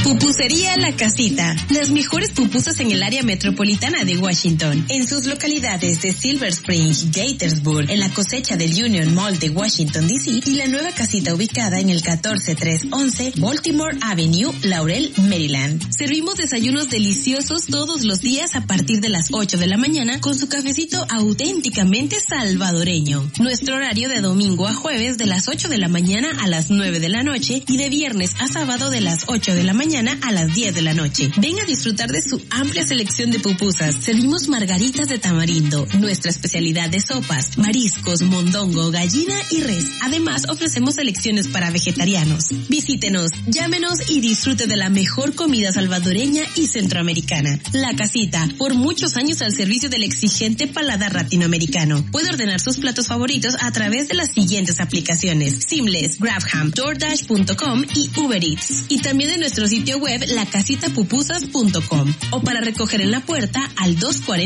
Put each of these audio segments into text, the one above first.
Pupusería La Casita. Las mejores pupusas en el área metropolitana de Washington. En sus localidades de Silver Spring, Gaithersburg, en la cosecha del Union Mall de Washington, D.C. y la nueva casita ubicada en el 14311 Baltimore Avenue, Laurel, Maryland. Servimos desayunos deliciosos todos los días a partir de las 8 de la mañana con su cafecito auténticamente salvadoreño. Nuestro horario de domingo a jueves de las 8 de la mañana a las 9 de la noche y de viernes a sábado de las 8 de la mañana a las 10 de la noche. Ven a disfrutar de su amplia selección de pupusas. Servimos margaritas de tamarindo, nuestra especialidad de sopas, mariscos, mondongo, gallina y res. Además, ofrecemos selecciones para vegetarianos. Visítenos, llámenos y disfrute de la mejor comida salvadoreña y centroamericana. La Casita, por muchos años al servicio del exigente paladar latinoamericano. Puede ordenar sus platos favoritos a través de las siguientes aplicaciones: Seamless, Grabham, DoorDash.com y Uber Eats. Y también en nuestro sitio web lacasitapupusas.com o para recoger en la puerta al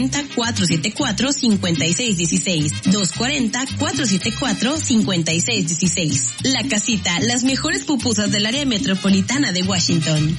240-474-5616. 240-474-5616. La Casita, las mejores pupusas del área metropolitana de Washington.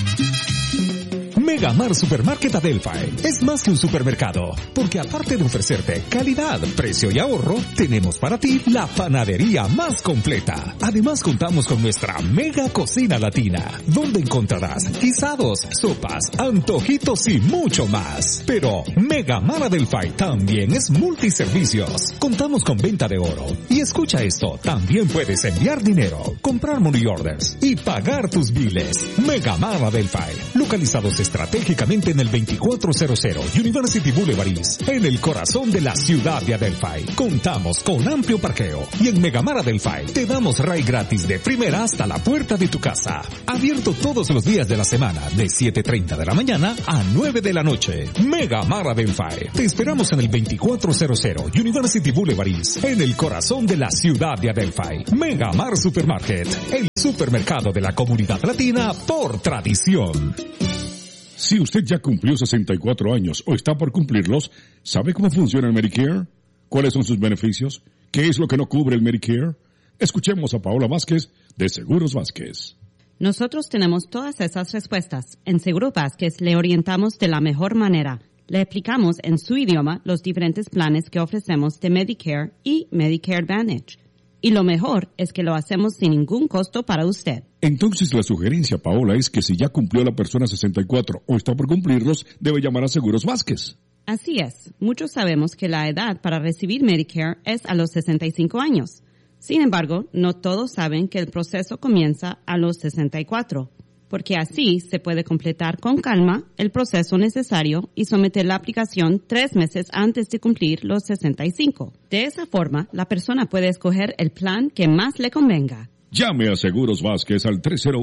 Megamar Supermarket Adelphi es más que un supermercado, porque aparte de ofrecerte calidad, precio y ahorro, tenemos para ti la panadería más completa. Además contamos con nuestra mega cocina latina, donde encontrarás guisados, sopas, antojitos y mucho más. Pero Megamar Adelphi también es multiservicios. Contamos con venta de oro. Y escucha esto, también puedes enviar dinero, comprar money orders y pagar tus biles. Megamar Adelphi, localizados estratégicamente en el 2400 University Boulevard East, en el corazón de la ciudad de Adelphi. Contamos con amplio parqueo y en Megamar Adelphi te damos ride gratis de primera hasta la puerta de tu casa. Abierto todos los días de la semana de 7:30 de la mañana a 9 de la noche. Megamar Adelphi. Te esperamos en el 2400 University Boulevard East, en el corazón de la ciudad de Adelphi. Megamar Supermarket, el supermercado de la comunidad latina por tradición. Si usted ya cumplió 64 años o está por cumplirlos, ¿sabe cómo funciona el Medicare? ¿Cuáles son sus beneficios? ¿Qué es lo que no cubre el Medicare? Escuchemos a Paola Vázquez de Seguros Vázquez. Nosotros tenemos todas esas respuestas. En Seguros Vázquez le orientamos de la mejor manera. Le explicamos en su idioma los diferentes planes que ofrecemos de Medicare y Medicare Advantage. Y lo mejor es que lo hacemos sin ningún costo para usted. Entonces la sugerencia, Paola, es que si ya cumplió la persona 64 o está por cumplirlos, debe llamar a Seguros Vázquez. Así es. Muchos sabemos que la edad para recibir Medicare es a los 65 años. Sin embargo, no todos saben que el proceso comienza a los 64, porque así se puede completar con calma el proceso necesario y someter la aplicación 3 meses antes de cumplir los 65. De esa forma, la persona puede escoger el plan que más le convenga. Llame a Seguros Vázquez al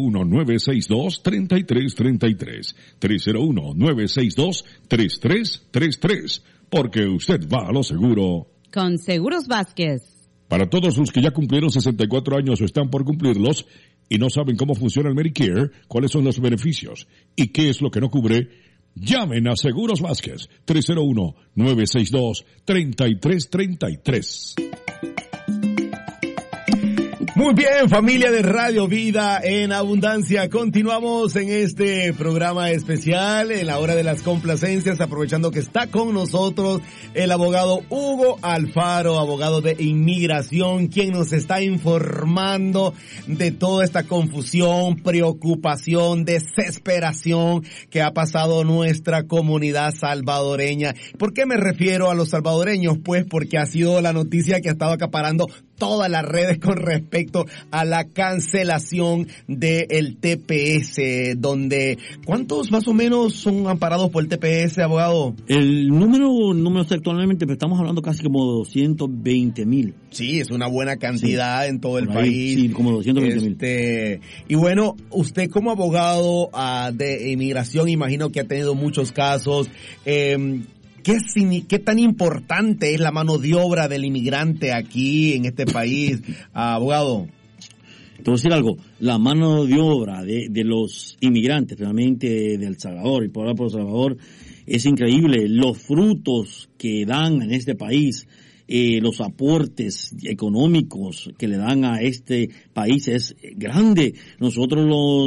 301-962-3333. 301-962-3333. Porque usted va a lo seguro. Con Seguros Vázquez. Para todos los que ya cumplieron 64 años o están por cumplirlos y no saben cómo funciona el Medicare, cuáles son los beneficios y qué es lo que no cubre, llamen a Seguros Vázquez. 301-962-3333. Muy bien, familia de Radio Vida en Abundancia. Continuamos en este programa especial en la hora de las complacencias, aprovechando que está con nosotros el abogado Hugo Alfaro, abogado de inmigración, quien nos está informando de toda esta confusión, preocupación, desesperación que ha pasado nuestra comunidad salvadoreña. ¿Por qué me refiero a los salvadoreños? Pues porque ha sido la noticia que ha estado acaparando todas las redes con respecto a la cancelación del TPS, donde ¿cuántos más o menos son amparados por el TPS, abogado? El número actualmente, pero estamos hablando casi como 220,000. Sí, es una buena cantidad, sí, en todo el ahí, país. Sí, como 220,000. Y bueno, usted como abogado de inmigración, imagino que ha tenido muchos casos. ¿Qué tan importante es la mano de obra del inmigrante aquí en este país, abogado? Te voy a decir algo, la mano de obra de los inmigrantes, realmente de El Salvador y por El Salvador, es increíble. Los frutos que dan en este país los aportes económicos que le dan a este país es grande. Nosotros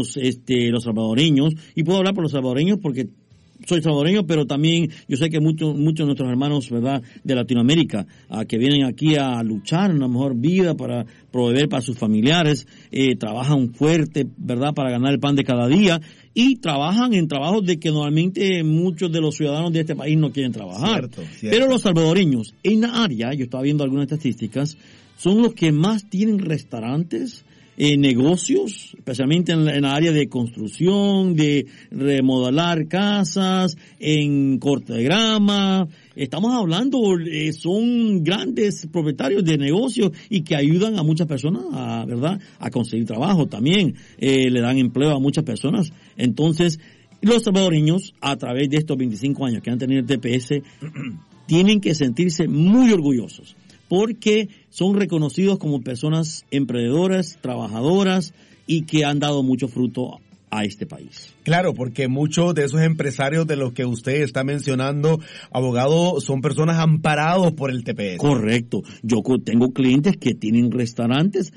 los salvadoreños, y puedo hablar por los salvadoreños porque soy salvadoreño, pero también yo sé que muchos de nuestros hermanos, ¿verdad?, de Latinoamérica, que vienen aquí a luchar una mejor vida para proveer para sus familiares, trabajan fuerte, ¿verdad?, para ganar el pan de cada día, y trabajan en trabajos de que normalmente muchos de los ciudadanos de este país no quieren trabajar. Cierto. Pero los salvadoreños en la área, yo estaba viendo algunas estadísticas, son los que más tienen restaurantes, negocios, especialmente en la área de construcción, de remodelar casas, en corte de grama. Estamos hablando, son grandes propietarios de negocios y que ayudan a muchas personas, ¿verdad?, a conseguir trabajo también. Le dan empleo a muchas personas. Entonces, los salvadoreños, a través de estos 25 años que han tenido el TPS, tienen que sentirse muy orgullosos, porque son reconocidos como personas emprendedoras, trabajadoras y que han dado mucho fruto a este país. Claro, porque muchos de esos empresarios de los que usted está mencionando, abogado, son personas amparados por el TPS. Correcto. Yo tengo clientes que tienen restaurantes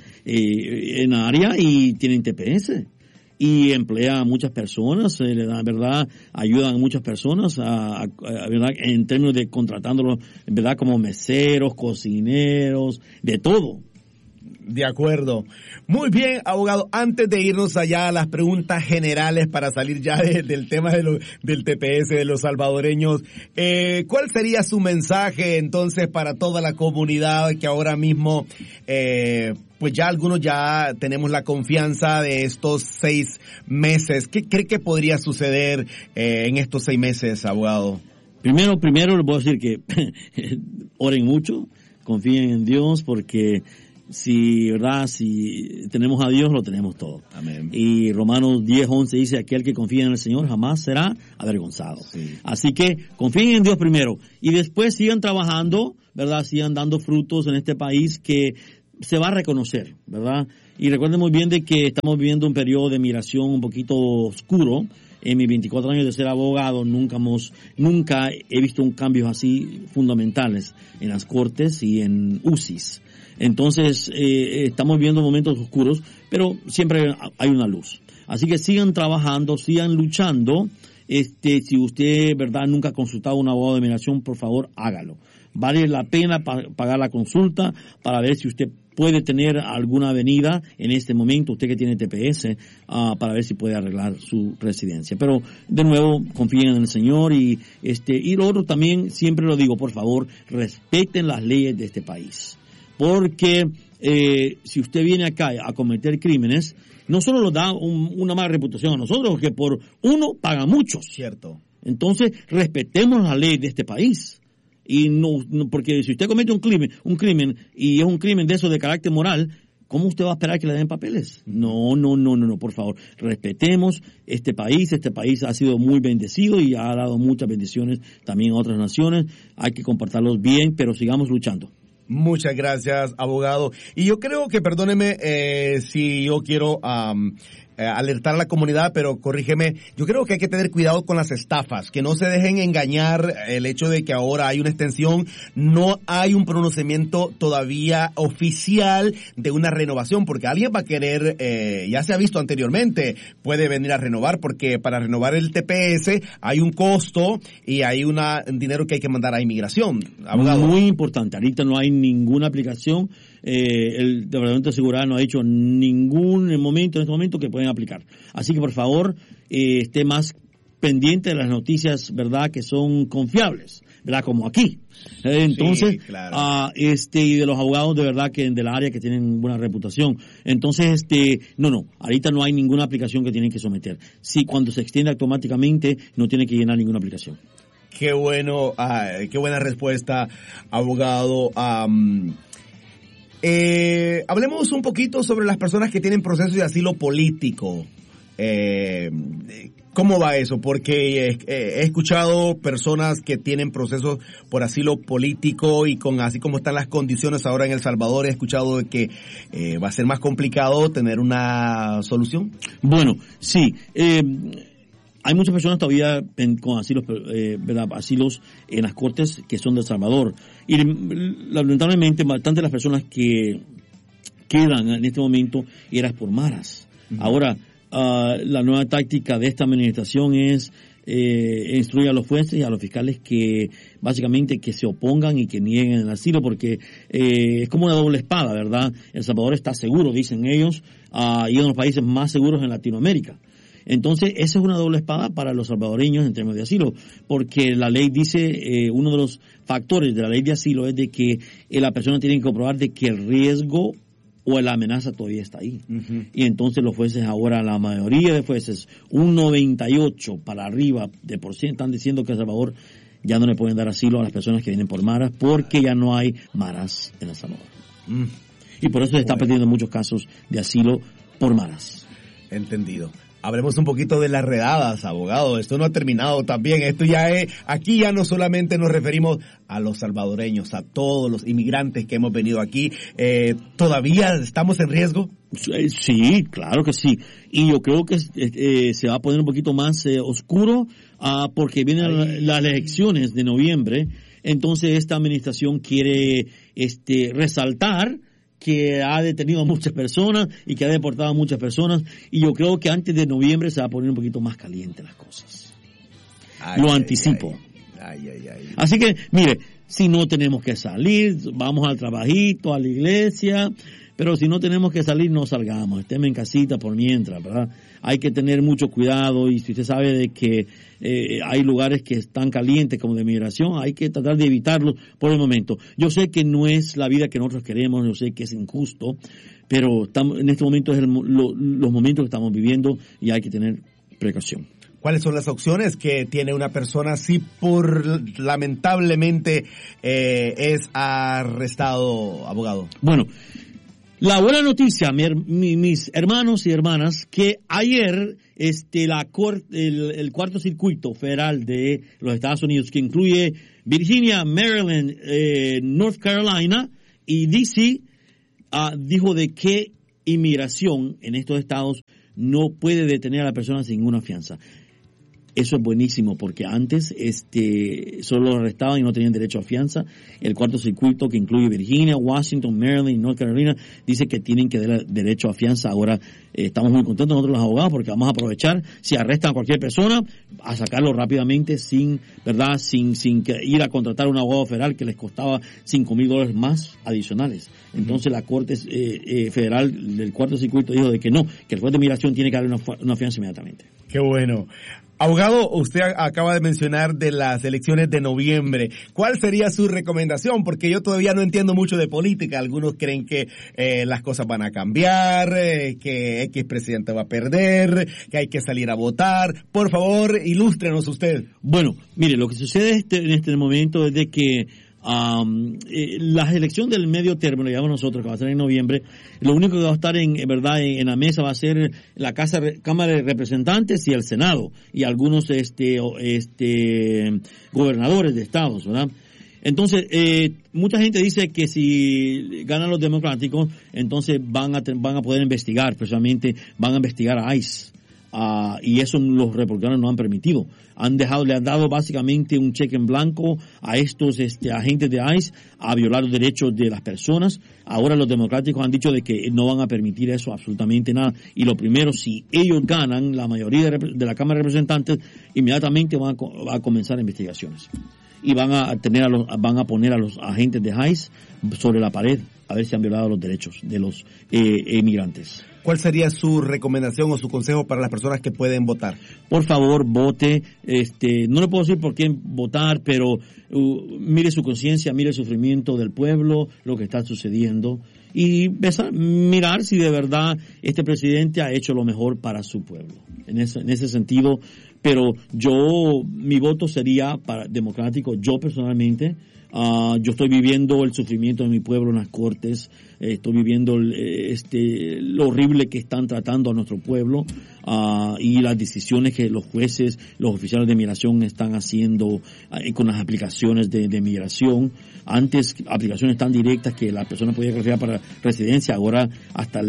en área y tienen TPS. Y emplea a muchas personas, le dan, ¿verdad?, ayudan a muchas personas, ¿verdad?, en términos de contratándolos, ¿verdad?, como meseros, cocineros, de todo. De acuerdo. Muy bien, abogado, antes de irnos allá a las preguntas generales para salir ya del tema del TPS de los salvadoreños, ¿cuál sería su mensaje entonces para toda la comunidad que ahora mismo, pues ya algunos ya tenemos la confianza de estos 6 meses? ¿Qué cree que podría suceder en estos 6 meses, abogado? Primero les voy a decir que oren mucho, confíen en Dios, porque si tenemos a Dios, lo tenemos todo. Amén. Y Romanos 10:11 dice, aquel que confía en el Señor jamás será avergonzado. Sí. Así que confíen en Dios primero y después sigan trabajando, ¿verdad? Sigan dando frutos en este país que se va a reconocer, ¿verdad? Y recuerden muy bien de que estamos viviendo un periodo de migración un poquito oscuro. En mis 24 años de ser abogado, nunca he visto cambios así fundamentales en las cortes y en UCIs. Entonces, estamos viviendo momentos oscuros, pero siempre hay una luz. Así que sigan trabajando, sigan luchando. Si usted, ¿verdad?, nunca ha consultado a un abogado de migración, por favor, hágalo. Vale la pena pagar la consulta para ver si usted puede tener alguna avenida en este momento, usted que tiene TPS, para ver si puede arreglar su residencia. Pero, de nuevo, confíen en el Señor y lo otro también, siempre lo digo, por favor, respeten las leyes de este país. Porque si usted viene acá a cometer crímenes, no solo nos da una mala reputación a nosotros, que por uno paga muchos. Cierto. Entonces, respetemos las leyes de este país. Y no, porque si usted comete un crimen, y es un crimen de eso de carácter moral, ¿cómo usted va a esperar que le den papeles? No, por favor. Respetemos este país. Este país ha sido muy bendecido y ha dado muchas bendiciones también a otras naciones. Hay que comportarlos bien, pero sigamos luchando. Muchas gracias, abogado. Y yo creo que, perdóneme si yo quiero alertar a la comunidad, pero corrígeme, yo creo que hay que tener cuidado con las estafas, que no se dejen engañar el hecho de que ahora hay una extensión, no hay un pronunciamiento todavía oficial de una renovación, porque alguien va a querer, ya se ha visto anteriormente, puede venir a renovar, porque para renovar el TPS hay un costo y hay un dinero que hay que mandar a inmigración. Abogado. Muy importante, ahorita no hay ninguna aplicación. El Departamento de Seguridad no ha hecho ningún en este momento que pueden aplicar. Así que por favor, esté más pendiente de las noticias, ¿verdad?, que son confiables, ¿verdad?, como aquí. Entonces, sí, claro. Y de los abogados de verdad que de la área que tienen buena reputación. Entonces, ahorita no hay ninguna aplicación que tienen que someter. Sí, cuando se extiende automáticamente, no tiene que llenar ninguna aplicación. Qué bueno, qué buena respuesta, abogado. Hablemos un poquito sobre las personas que tienen procesos de asilo político. ¿Cómo va eso? Porque he escuchado personas que tienen procesos por asilo político y así como están las condiciones ahora en El Salvador, he escuchado de que va a ser más complicado tener una solución. Bueno, sí. hay muchas personas todavía con asilos, ¿verdad? Asilos en las cortes que son de El Salvador. Y lamentablemente, bastante de las personas que quedan en este momento eran por maras. Ahora, la nueva táctica de esta administración es instruir a los jueces y a los fiscales que básicamente que se opongan y que nieguen el asilo, porque es como una doble espada, ¿verdad? El Salvador está seguro, dicen ellos, y uno de los países más seguros en Latinoamérica. Entonces, esa es una doble espada para los salvadoreños en términos de asilo, porque la ley dice, uno de los factores de la ley de asilo es de que la persona tiene que comprobar de que el riesgo o la amenaza todavía está ahí. Y entonces los jueces ahora, la mayoría de jueces, un 98 para arriba de por ciento, están diciendo que El Salvador ya no le pueden dar asilo a las personas que vienen por maras, porque ya no hay maras en El Salvador. Y por eso se están perdiendo muchos casos de asilo por maras. Entendido. Hablemos un poquito de las redadas, abogado. Esto no ha terminado también. Esto ya es, aquí ya no solamente nos referimos a los salvadoreños, a todos los inmigrantes que hemos venido aquí. ¿Todavía estamos en riesgo? Sí, claro que sí. Y yo creo que se va a poner un poquito más oscuro porque vienen las elecciones de noviembre. Entonces esta administración quiere resaltar que ha detenido a muchas personas y que ha deportado a muchas personas, y yo creo que antes de noviembre se va a poner un poquito más caliente las cosas. Lo anticipo. Así que, mire, si no tenemos que salir, vamos al trabajito, a la iglesia, pero si no tenemos que salir, no salgamos, estemos en casita por mientras, ¿verdad? Hay que tener mucho cuidado, y si usted sabe de que hay lugares que están calientes como de migración, hay que tratar de evitarlo por el momento. Yo sé que no es la vida que nosotros queremos, yo sé que es injusto, pero en este momento es los momentos que estamos viviendo y hay que tener precaución. ¿Cuáles son las opciones que tiene una persona si lamentablemente es arrestado, abogado? Bueno, la buena noticia, mis hermanos y hermanas, que ayer el cuarto circuito federal de los Estados Unidos, que incluye Virginia, Maryland, North Carolina y DC, dijo de que inmigración en estos estados no puede detener a la persona sin ninguna fianza. Eso es buenísimo, porque antes solo los arrestaban y no tenían derecho a fianza. El cuarto circuito, que incluye Virginia, Washington, Maryland y North Carolina, dice que tienen que dar derecho a fianza. Ahora estamos muy contentos nosotros los abogados, porque vamos a aprovechar, si arrestan a cualquier persona, a sacarlo rápidamente sin que ir a contratar a un abogado federal que les costaba $5,000 más adicionales. Entonces la Corte Federal del cuarto circuito dijo de que no, que el juez de migración tiene que darle una fianza inmediatamente. Qué bueno. Abogado, usted acaba de mencionar de las elecciones de noviembre. ¿Cuál sería su recomendación? Porque yo todavía no entiendo mucho de política. Algunos creen que las cosas van a cambiar, que X presidente va a perder, que hay que salir a votar. Por favor, ilústrenos usted. Bueno, mire, lo que sucede en este momento es de que las elecciones del medio término, llamamos nosotros, que va a ser en noviembre, lo único que va a estar en la mesa va a ser la Cámara de Representantes y el Senado, y algunos gobernadores de estados, ¿verdad? Entonces, mucha gente dice que si ganan los democráticos, entonces van a poder investigar, especialmente van a investigar a ICE. Y eso los republicanos no han permitido. Le han dado básicamente un cheque en blanco a estos agentes de ICE a violar los derechos de las personas. Ahora los democráticos han dicho de que no van a permitir eso, absolutamente nada. Y lo primero, si ellos ganan la mayoría de la Cámara de Representantes, inmediatamente van a comenzar investigaciones. Y van a poner a los agentes de ICE sobre la pared a ver si han violado los derechos de los inmigrantes. ¿Cuál sería su recomendación o su consejo para las personas que pueden votar? Por favor, vote. No le puedo decir por quién votar, pero mire su conciencia, mire el sufrimiento del pueblo, lo que está sucediendo, y mirar si de verdad este presidente ha hecho lo mejor para su pueblo. En ese sentido, pero mi voto sería para democrático. Yo personalmente, yo estoy viviendo el sufrimiento de mi pueblo en las cortes, estoy viviendo lo horrible que están tratando a nuestro pueblo, y las decisiones que los jueces, los oficiales de migración están haciendo con las aplicaciones de migración. Antes, aplicaciones tan directas que la persona podía calificar para residencia, ahora hasta les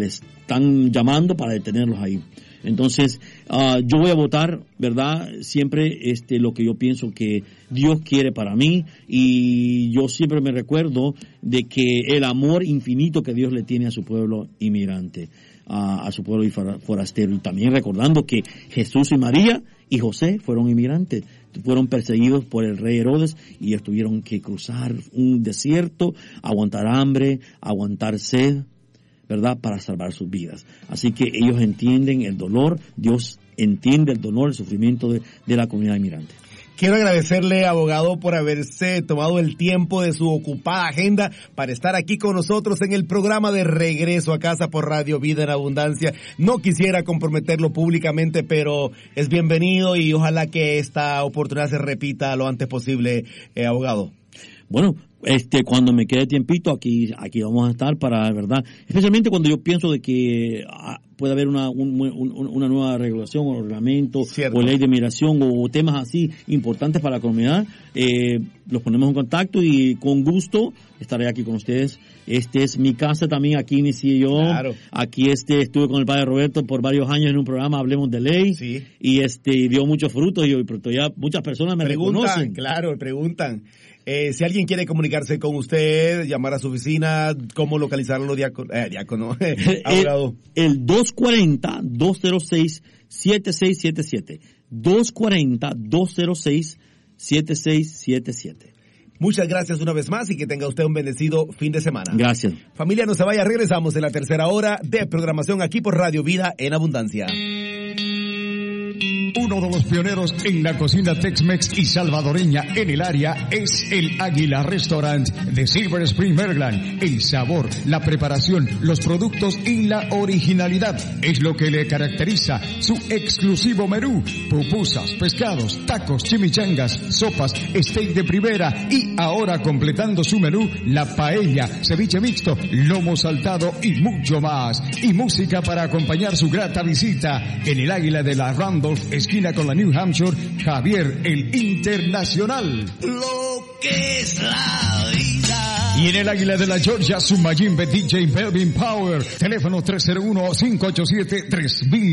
están llamando para detenerlos ahí. Entonces, yo voy a votar, ¿verdad? Siempre lo que yo pienso que Dios quiere para mí, y yo siempre me recuerdo de que el amor infinito que Dios le tiene a su pueblo inmigrante, a su pueblo forastero, y también recordando que Jesús y María y José fueron inmigrantes, fueron perseguidos por el rey Herodes y ellos tuvieron que cruzar un desierto, aguantar hambre, aguantar sed, ¿verdad?, para salvar sus vidas. Así que ellos entienden el dolor, Dios entiende el dolor, el sufrimiento de la comunidad inmigrante. Quiero agradecerle, abogado, por haberse tomado el tiempo de su ocupada agenda para estar aquí con nosotros en el programa de Regreso a Casa por Radio Vida en Abundancia. No quisiera comprometerlo públicamente, pero es bienvenido y ojalá que esta oportunidad se repita lo antes posible, abogado. Bueno, cuando me quede tiempito, aquí vamos a estar para, ¿verdad? Especialmente cuando yo pienso de que puede haber una nueva regulación o reglamento, cierto, o ley de migración o temas así importantes para la comunidad, los ponemos en contacto y con gusto estaré aquí con ustedes. Es mi casa también, aquí inicié yo. Claro. Aquí estuve con el padre Roberto por varios años en un programa, Hablemos de Ley. Sí. Y dio muchos frutos, y todavía muchas personas me reconocen. Claro, preguntan. Si alguien quiere comunicarse con usted, llamar a su oficina, ¿cómo localizarlo, diácono? Abogado. El 240-206-7677. 240-206-7677. Muchas gracias una vez más y que tenga usted un bendecido fin de semana. Gracias. Familia, no se vaya, regresamos en la tercera hora de programación aquí por Radio Vida en Abundancia. Uno de los pioneros en la cocina Tex-Mex y salvadoreña en el área es el Águila Restaurant de Silver Spring, Maryland. El sabor, la preparación, los productos y la originalidad es lo que le caracteriza su exclusivo menú. Pupusas, pescados, tacos, chimichangas, sopas, steak de primera y ahora completando su menú, la paella, ceviche mixto, lomo saltado y mucho más. Y música para acompañar su grata visita en el Águila de la Randolph, esquina con la New Hampshire, Javier el Internacional. Lo que es la vida. Y en el Águila de la Georgia, su Mayimbe DJ Melvin Power. Teléfono 301-587-3000.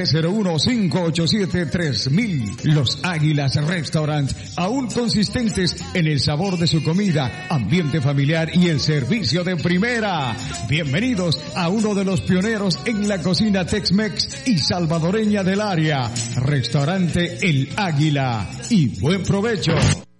301-587-3000. Los Águilas Restaurant, aún consistentes en el sabor de su comida, ambiente familiar y el servicio de primera. Bienvenidos a uno de los pioneros en la cocina Tex-Mex y salvadoreña del área. Restaurante El Águila. Y buen provecho.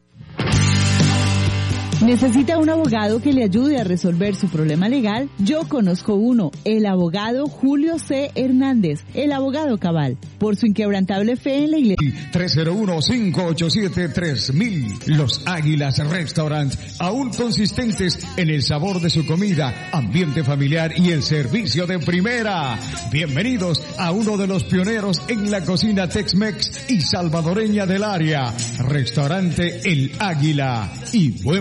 ¿Necesita un abogado que le ayude a resolver su problema legal? Yo conozco uno, el abogado Julio C. Hernández, el abogado cabal, por su inquebrantable fe en la iglesia. 301-587-3000. Los Águilas Restaurant, aún consistentes en el sabor de su comida, ambiente familiar y el servicio de primera. Bienvenidos a uno de los pioneros en la cocina Tex-Mex y salvadoreña del área. Restaurante El Águila. Y buen